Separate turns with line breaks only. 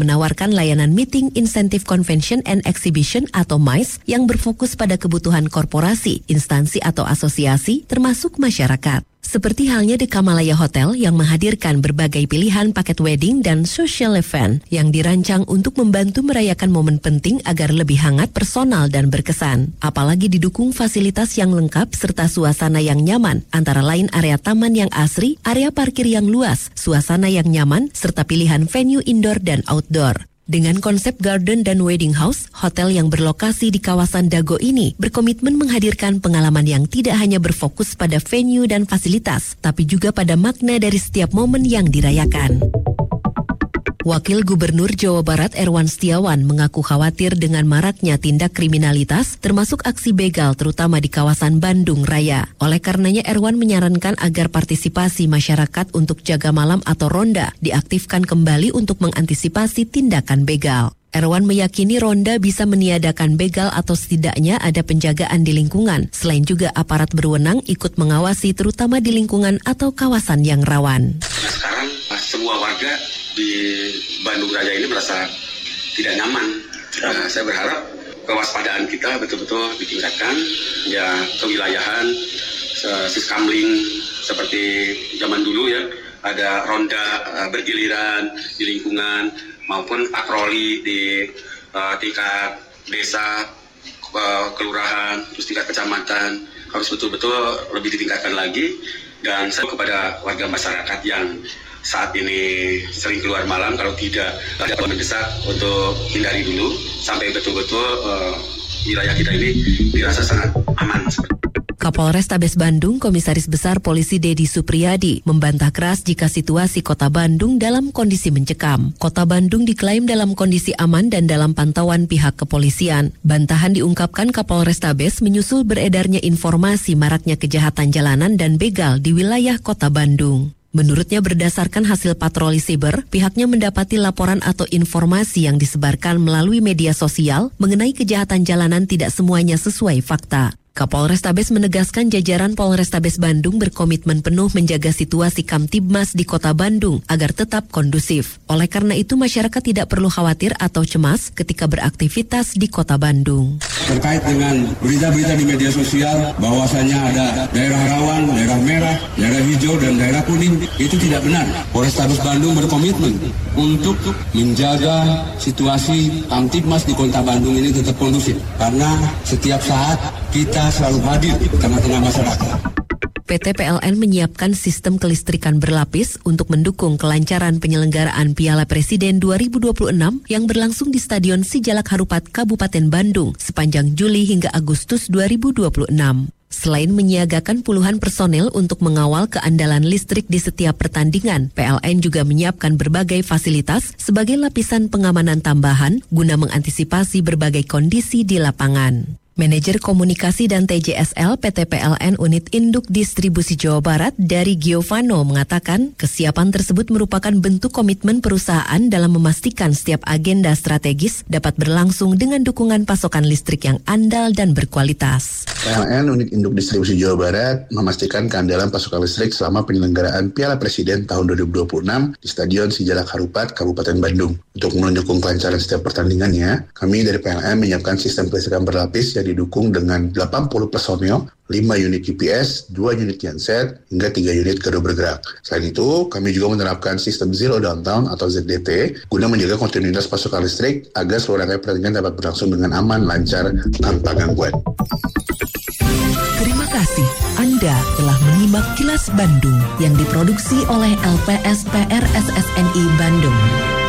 menawarkan layanan Meeting Incentive Convention and Exhibition atau MICE yang berfokus pada kebutuhan korporasi, instansi atau asosiasi, termasuk masyarakat. Seperti halnya The Kamalaya Hotel yang menghadirkan berbagai pilihan paket wedding dan social event yang dirancang untuk membantu merayakan momen penting agar lebih hangat, personal, dan berkesan. Apalagi didukung fasilitas yang lengkap serta suasana yang nyaman, antara lain area taman yang asri, area parkir yang luas, suasana yang nyaman, serta pilihan venue indoor dan outdoor. Dengan konsep garden dan wedding house, hotel yang berlokasi di kawasan Dago ini berkomitmen menghadirkan pengalaman yang tidak hanya berfokus pada venue dan fasilitas, tapi juga pada makna dari setiap momen yang dirayakan. Wakil Gubernur Jawa Barat Erwan Setiawan mengaku khawatir dengan maraknya tindak kriminalitas termasuk aksi begal terutama di kawasan Bandung Raya. Oleh karenanya Erwan menyarankan agar partisipasi masyarakat untuk jaga malam atau ronda diaktifkan kembali untuk mengantisipasi tindakan begal. Erwan meyakini ronda bisa meniadakan begal atau setidaknya ada penjagaan di lingkungan. Selain juga aparat berwenang ikut mengawasi terutama di lingkungan atau kawasan yang rawan.
Sekarang semua warga di Bandung Raya ini merasa tidak nyaman. Saya berharap kewaspadaan kita betul-betul ditingkatkan, ya kewilayahan, siskamling seperti zaman dulu ya, ada ronda bergiliran di lingkungan maupun patroli di tingkat desa, kelurahan, terus tingkat kecamatan harus betul-betul lebih ditingkatkan lagi. Dan saya kepada warga masyarakat yang saat ini sering keluar malam, kalau tidak ada mendesak untuk hindari dulu sampai betul-betul wilayah kita ini dirasa sangat aman.
Kapolrestabes Bandung, Komisaris Besar Polisi Dedi Supriyadi, membantah keras jika situasi Kota Bandung dalam kondisi mencekam. Kota Bandung diklaim dalam kondisi aman dan dalam pantauan pihak kepolisian. Bantahan diungkapkan Kapolrestabes menyusul beredarnya informasi maraknya kejahatan jalanan dan begal di wilayah Kota Bandung. Menurutnya berdasarkan hasil patroli siber, pihaknya mendapati laporan atau informasi yang disebarkan melalui media sosial mengenai kejahatan jalanan tidak semuanya sesuai fakta. Kapolrestabes menegaskan jajaran Polrestabes Bandung berkomitmen penuh menjaga situasi Kamtibmas di Kota Bandung agar tetap kondusif. Oleh karena itu masyarakat tidak perlu khawatir atau cemas ketika beraktivitas di Kota Bandung.
Terkait dengan berita-berita di media sosial bahwasanya ada daerah rawan, daerah merah, daerah hijau, dan daerah kuning, itu tidak benar. Polrestabes Bandung berkomitmen untuk menjaga situasi Kamtibmas di Kota Bandung ini tetap kondusif. Karena setiap saat kita selalu hadir di tengah-tengah masyarakat.
PT PLN menyiapkan sistem kelistrikan berlapis untuk mendukung kelancaran penyelenggaraan Piala Presiden 2026 yang berlangsung di Stadion Sijalak Harupat, Kabupaten Bandung sepanjang Juli hingga Agustus 2026. Selain menyiagakan puluhan personel untuk mengawal keandalan listrik di setiap pertandingan, PLN juga menyiapkan berbagai fasilitas sebagai lapisan pengamanan tambahan guna mengantisipasi berbagai kondisi di lapangan. Manajer Komunikasi dan TJSL PT PLN Unit Induk Distribusi Jawa Barat dari Giovanno mengatakan kesiapan tersebut merupakan bentuk komitmen perusahaan dalam memastikan setiap agenda strategis dapat berlangsung dengan dukungan pasokan listrik yang andal dan berkualitas.
PLN Unit Induk Distribusi Jawa Barat memastikan keandalan pasokan listrik selama penyelenggaraan Piala Presiden tahun 2026 di Stadion Sijalak Harupat, Kabupaten Bandung. Untuk mendukung kelancaran setiap pertandingannya, kami dari PLN menyiapkan sistem kelistrikan berlapis yang didukung dengan 80 personel, 5 unit UPS, 2 unit genset, hingga 3 unit gardu bergerak. Selain itu, kami juga menerapkan sistem Zero Downtime atau ZDT guna menjaga kontinuitas pasokan listrik agar seluruh rangkaian pertandingan dapat berlangsung dengan aman, lancar, tanpa gangguan.
Terima kasih Anda telah menyimak Kilas Bandung yang diproduksi oleh LPSPR SSNI Bandung.